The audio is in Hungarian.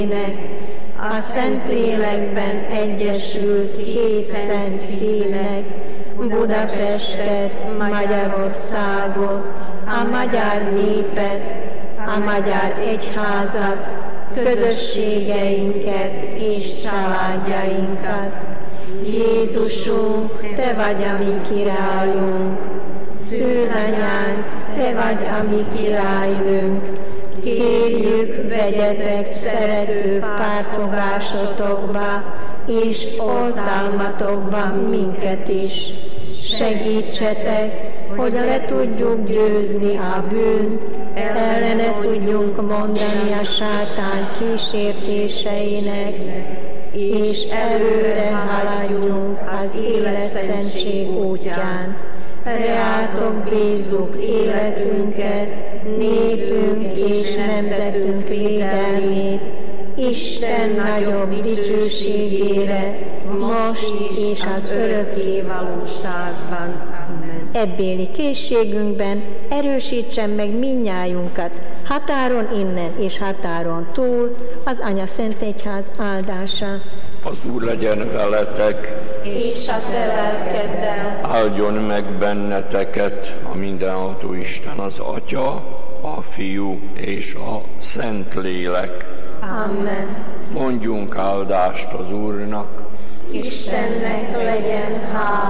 a Szentlélekben egyesült két szent színnek, Budapestet, Magyarországot, a magyar népet, a magyar egyházat, közösségeinket és családjainkat. Jézusunk, Te vagy a mi királyunk, Szűzanyánk, Te vagy a mi királynőnk. Kérjük, vegyetek szerető pártfogásotokba és oltalmatokba minket is. Segítsetek, hogy le tudjuk győzni a bűnt, ellene tudjunk mondani a sátán kísértéseinek, és előre haladjunk az életszentség útján. Reátok bízzuk életünket, népünk és nemzetünk védelmét, Isten nagyobb dicsőségére, most és az örökké valóságban. Amen. Ebbéli készségünkben erősítsen meg mindnyájunkat, határon innen és határon túl, az Anya Szent Egyház áldása. Az Úr legyen veletek, és a te lelkeddel. Áldjon meg benneteket a mindenható Isten, az Atya, a Fiú és a Szentlélek. Amen. Mondjunk áldást az Úrnak. Istennek legyen hála.